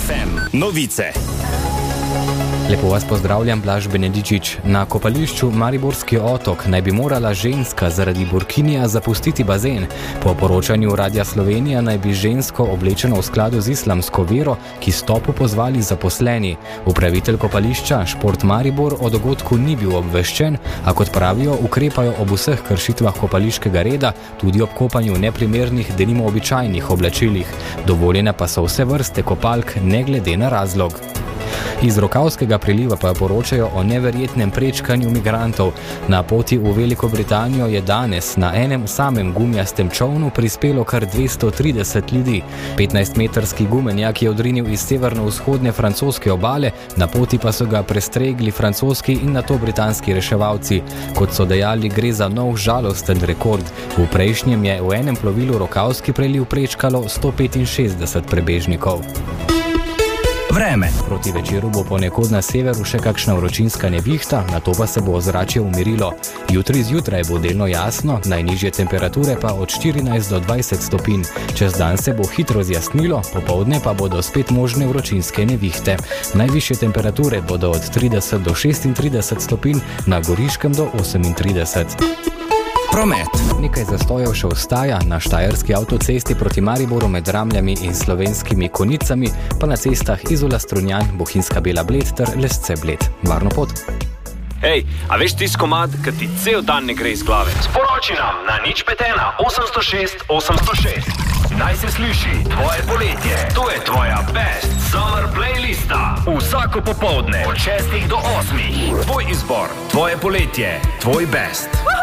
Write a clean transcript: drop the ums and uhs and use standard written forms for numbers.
FM novice. Lepo vas pozdravljam, Blaž Benedičič. Na kopališču Mariborski otok naj bi morala ženska zaradi burkinija zapustiti bazen. Po poročanju Radia Slovenija naj bi žensko oblečeno v skladu z islamsko vero, ki stopu pozvali zaposleni. Upravitelj kopališča Šport Maribor o dogodku ni bil obveščen, a kot pravijo, ukrepajo ob vseh kršitvah kopališkega reda, tudi ob kopanju neprimernih, denimo običajnih oblačilih. Dovoljene pa so vse vrste kopalk, ne glede na razlog. Iz Rokavskega priliva pa poročajo o neverjetnem prečkanju migrantov. Na poti v Veliko Britanijo je danes na enem samem gumijastem čovnu prispelo kar 230 ljudi. 15-metrski gumenjak je odrinil iz severno-vzhodne francoske obale, na poti pa so ga prestregli francoski in nato britanski reševalci. Kot so dejali, gre za nov žalosten rekord. V prejšnjem je v enem plovilu Rokavski preliv prečkalo 165 prebežnikov. Vreme. Proti večeru bo ponekod na severu še kakšna vročinska nevihta, nato pa se bo ozračje umirilo. Jutri zjutraj bo delno jasno, najnižje temperature pa od 14 do 20 stopinj. Čez dan se bo hitro zjasnilo, popoldne pa bodo spet možne vročinske nevihte. Najvišje temperature bodo od 30 do 36 stopinj, na Goriškem do 38. Promet. Nekaj zastojev še ostaja na štajerski avtocesti proti Mariboru med Ramljami in Slovenskimi Konicami, pa na cestah Izola Strunjan, Bohinjska Bela Bled ter Lesce Bled. Varno pot. Hej, a veš tisti komad, ki ti cel dan ne gre iz glave? Sporoči nam na 051 806 806. Naj se sliši tvoje poletje. To je tvoja best summer playlista. Vsako popoldne od 6 do 8. Tvoj izbor, tvoje poletje, tvoj best.